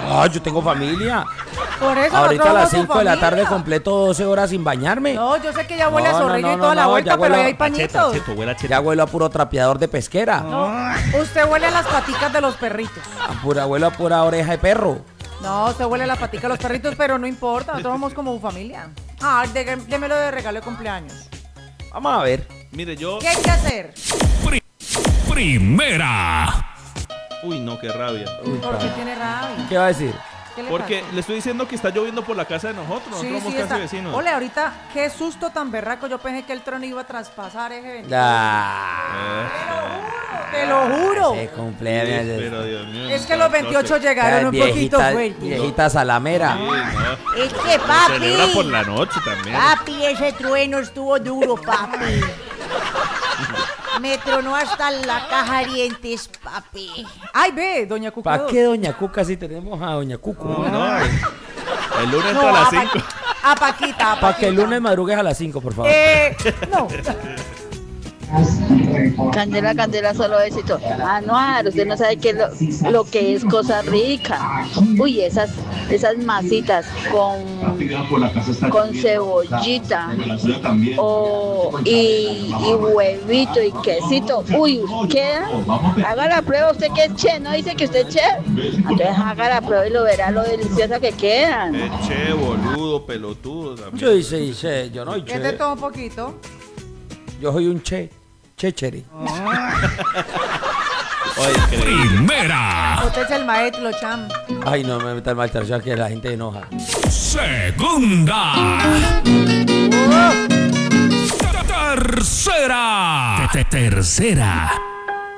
Ah, yo tengo familia. Por eso Ahorita a las nosotros 5 de la somos su tarde familia. completo 12 horas sin bañarme. No, yo sé que ya huele a zorrillo y no, toda la no, vuelta, ya pero huele ahí a- hay pañitos. Ya huelo a puro trapeador de pesquera. No, usted huele a las paticas de los perritos. Huelo a pura oreja de perro. No, usted huele a las paticas de los perritos, pero no importa, nosotros somos como su familia. Ah, démelo de regalo de cumpleaños. Vamos a ver. Mire, yo... ¿Qué hay que hacer? Primera. Uy, no, qué rabia. ¿Por qué tiene rabia? ¿Qué va a decir? ¿Qué le Porque pasa? le estoy diciendo que está lloviendo por la casa de nosotros. Nosotros somos casi está. vecinos. Ole, ahorita, qué susto tan berraco. Yo pensé que el trono iba a traspasar ese evento. Te lo juro. Ese cumpleaños. Pero Dios mío. Es que los 28 llegaron un poquito fuertes. Viejita salamera. Es que Celebra por papi, la noche también. papi, ese trueno estuvo duro, papi. Me tronó hasta la caja de dientes, papi. Ay, ve, doña Cuca. ¿Para qué doña Cuca si tenemos a doña Cuco? No, el lunes No, entra a las a 5. A Paquita, Para que el lunes madrugues a las 5, por favor. No. Candela, Candela, solo éxito. Anuar, usted no sabe qué es lo que es cosa rica. Uy, esas masitas con cebollita y huevito y quesito. Uy, ¿queda? Haga la prueba, usted que es chef, ¿no dice que usted es chef? Entonces haga la prueba y lo verá lo deliciosa que quedan. Che, boludo, pelotudo también. Yo no soy Es de che. todo un poquito. Yo soy un chéchere. Oye, Primera. Usted es el maestro, cham. Ay, no me metas maltrato, que la gente enoja. Segunda. Tercera. Tercera.